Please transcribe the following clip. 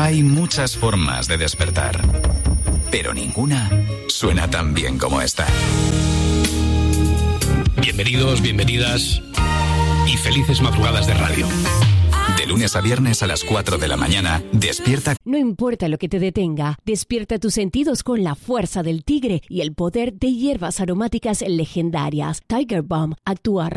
Hay muchas formas de despertar, pero ninguna suena tan bien como esta. Bienvenidos, bienvenidas y felices madrugadas de radio. De lunes a viernes a las 4 de la mañana, despierta. No importa lo que te detenga, despierta tus sentidos con la fuerza del tigre y el poder de hierbas aromáticas legendarias. Tiger Balm actúa